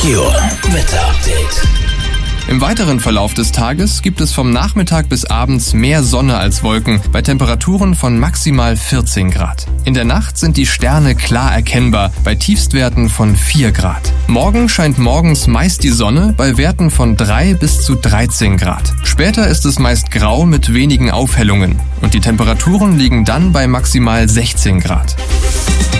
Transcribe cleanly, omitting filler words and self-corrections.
Your Wetter-Update. Im weiteren Verlauf des Tages gibt es vom Nachmittag bis abends mehr Sonne als Wolken bei Temperaturen von maximal 14 Grad. In der Nacht sind die Sterne klar erkennbar bei Tiefstwerten von 4 Grad. Morgen scheint morgens meist die Sonne bei Werten von 3 bis zu 13 Grad. Später ist es meist grau mit wenigen Aufhellungen und die Temperaturen liegen dann bei maximal 16 Grad.